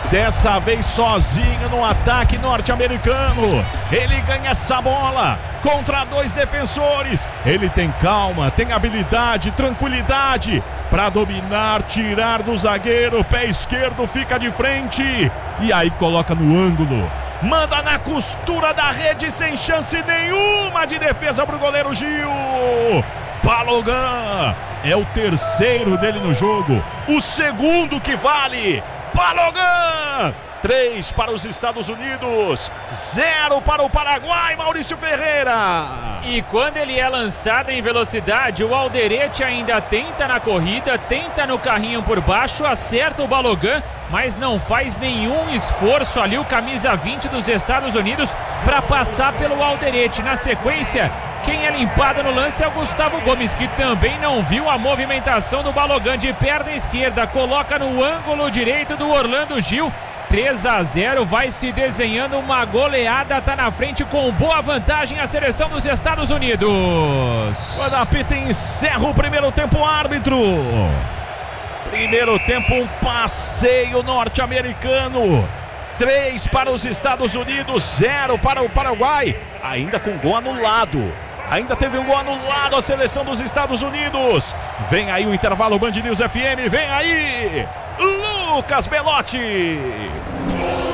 Dessa vez sozinho no ataque norte-americano. Ele ganha essa bola contra dois defensores. Ele tem calma, tem habilidade, tranquilidade para dominar, tirar do zagueiro. Pé esquerdo fica de frente e aí coloca no ângulo. Manda na costura da rede sem chance nenhuma de defesa pro goleiro Gil. Balogun é o terceiro dele no jogo, o segundo que vale. Balogun, 3 para os Estados Unidos, 0 para o Paraguai, Maurício Ferreira. E quando ele é lançado em velocidade, o Alderete ainda tenta na corrida, tenta no carrinho por baixo, acerta o Balogun, mas não faz nenhum esforço ali o camisa 20 dos Estados Unidos para passar pelo Alderete. Na sequência, quem é limpado no lance é o Gustavo Gomes, que também não viu a movimentação do Balogun de perna esquerda, coloca no ângulo direito do Orlando Gil. 3-0, vai se desenhando uma goleada, tá na frente com boa vantagem a seleção dos Estados Unidos. Quando apita, encerra o primeiro tempo, árbitro. Primeiro tempo, um passeio norte-americano. 3 para os Estados Unidos, 0 para o Paraguai, ainda com gol anulado. Ainda teve um gol anulado a seleção dos Estados Unidos. Vem aí o intervalo Band News FM, vem aí Lucas Belotti.